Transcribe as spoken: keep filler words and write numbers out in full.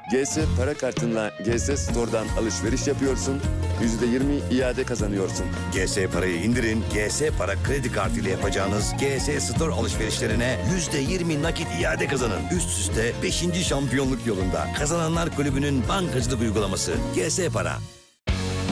G S para kartınla G S Store'dan alışveriş yapıyorsun, yüzde yirmi iade kazanıyorsun. G S Parayı indirin, G S Para kredi kartıyla yapacağınız G S Store alışverişlerine yüzde yirmi nakit iade kazanın. Üst üste beşinci şampiyonluk yolunda. Kazananlar Kulübü'nün bankacılık uygulaması G S Para.